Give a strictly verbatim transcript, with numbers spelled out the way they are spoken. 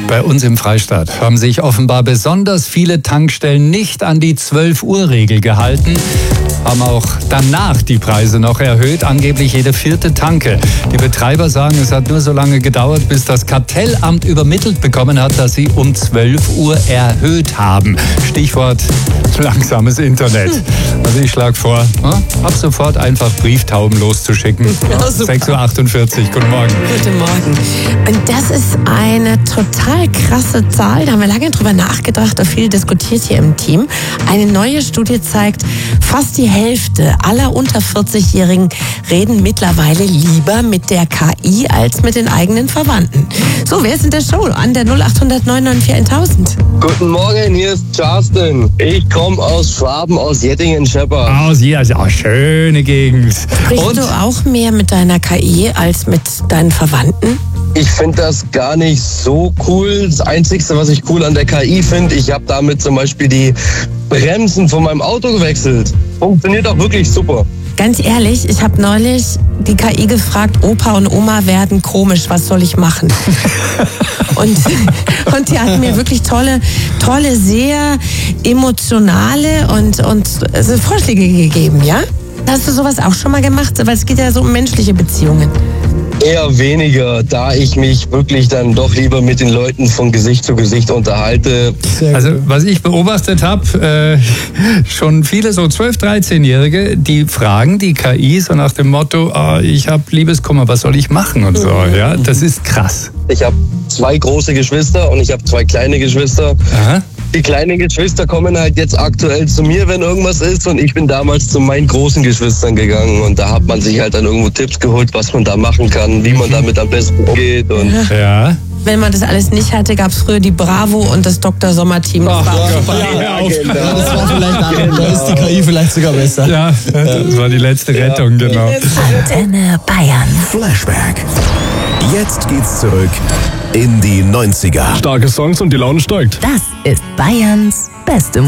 Bei uns im Freistaat haben sich offenbar besonders viele Tankstellen nicht an die zwölf Uhr Regel gehalten, haben auch danach die Preise noch erhöht, angeblich jede vierte Tanke. Die Betreiber sagen, es hat nur so lange gedauert, bis das Kartellamt übermittelt bekommen hat, dass sie um zwölf Uhr erhöht haben. Stichwort langsames Internet. Also ich schlage vor, ab sofort einfach Brieftauben loszuschicken. Ja, sechs Uhr achtundvierzig, guten Morgen. Guten Morgen. Und das ist eine total krasse Zahl. Da haben wir lange drüber nachgedacht und viel diskutiert hier im Team. Eine neue Studie zeigt, fast die Hälfte aller unter vierzig-Jährigen reden mittlerweile lieber mit der K I als mit den eigenen Verwandten. So, wer ist in der Show? An der null acht null neun neun vier tausend. Guten Morgen, hier ist Justin. Ich komme aus Schwaben, aus Jettingen-Scheppert. Aus hier, ist auch schöne Gegend. Sprichst Und du auch mehr mit deiner K I als mit deinen Verwandten? Ich finde das gar nicht so cool. Das Einzige, was ich cool an der K I finde, ich habe damit zum Beispiel die Bremsen von meinem Auto gewechselt. Funktioniert auch wirklich super. Ganz ehrlich, ich habe neulich die K I gefragt, Opa und Oma werden komisch, was soll ich machen? und, und die hat mir wirklich tolle, tolle, sehr emotionale und, und also Vorschläge gegeben, ja? Hast du sowas auch schon mal gemacht? Weil es geht ja so um menschliche Beziehungen. Eher weniger, da ich mich wirklich dann doch lieber mit den Leuten von Gesicht zu Gesicht unterhalte. Also was ich beobachtet habe, äh, schon viele so zwölf-, dreizehnjährige, die fragen die K I so nach dem Motto, oh, ich habe Liebeskummer, was soll ich machen und so. Ja, das ist krass. Ich habe zwei große Geschwister und ich habe zwei kleine Geschwister. Aha. Die kleinen Geschwister kommen halt jetzt aktuell zu mir, wenn irgendwas ist, und ich bin damals zu meinen großen Geschwistern gegangen und da hat man sich halt dann irgendwo Tipps geholt, was man da machen kann, wie man damit am besten umgeht. Und Ja. Wenn man das alles nicht hatte, gab es früher die Bravo und das Doktor Sommer-Team. Das war super. ja, auf. genau. Ja, das war vielleicht da, da ist die K I vielleicht sogar besser. Ja, das war die letzte Rettung, genau. Antenne Bayern. Flashback. Jetzt geht's zurück in die neunziger. Starke Songs und die Laune steigt. Das ist Bayerns beste